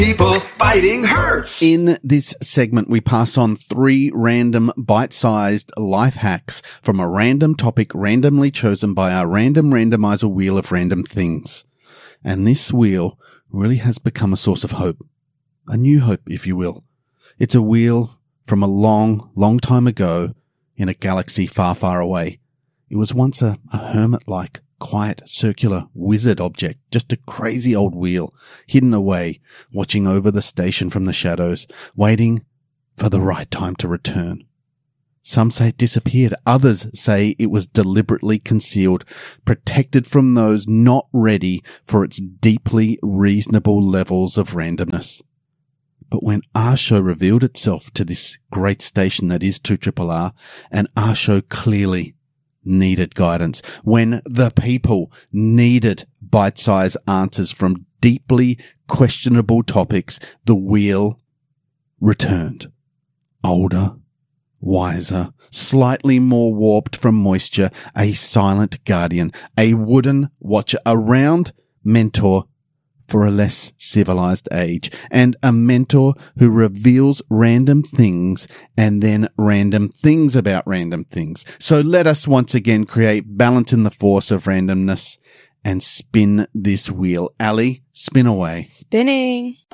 People fighting hurts. In this segment, we pass on 3 random bite-sized life hacks from a random topic randomly chosen by our random randomizer wheel of random things. And this wheel really has become a source of hope. A new hope, if you will. It's a wheel from a long, long time ago in a galaxy far, far away. It was once a hermit-like, quiet, circular wizard object, just a crazy old wheel, hidden away, watching over the station from the shadows, waiting for the right time to return. Some say it disappeared. Others say it was deliberately concealed, protected from those not ready for its deeply reasonable levels of randomness. But when our show revealed itself to this great station that is 2RRR, and our show clearly needed guidance, when the people needed bite-sized answers from deeply questionable topics, the wheel returned. Older, wiser, slightly more warped from moisture, a silent guardian, a wooden watcher, a round mentor for a less civilized age, and a mentor who reveals random things and then random things about random things. So let us once again create balance in the force of randomness and spin this wheel. Ali, spin away. Spinning.